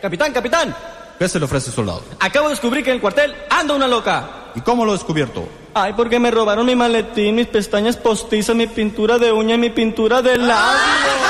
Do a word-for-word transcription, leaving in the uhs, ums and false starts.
Capitán, capitán. ¿Qué se le ofrece, soldado? Acabo de descubrir que en el cuartel anda una loca. ¿Y cómo lo ha descubierto? Ay, porque me robaron mi maletín, mis pestañas postizas, mi pintura de uña y mi pintura de labio.